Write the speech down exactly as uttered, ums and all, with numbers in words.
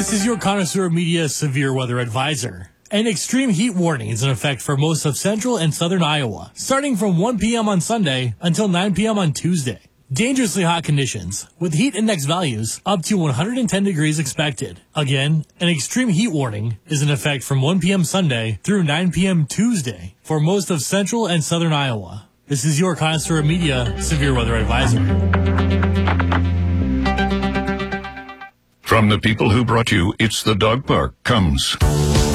This is your Connoisseur Media Severe Weather Advisor. An extreme heat warning is in effect for most of central and southern Iowa, starting from one p.m. on Sunday until nine p.m. on Tuesday. Dangerously hot conditions, with heat index values up to one hundred ten degrees expected. Again, an extreme heat warning is in effect from one p.m. Sunday through nine p.m. Tuesday for most of central and southern Iowa. This is your Connoisseur Media Severe Weather Advisor. From the people who brought you It's the Dog Park comes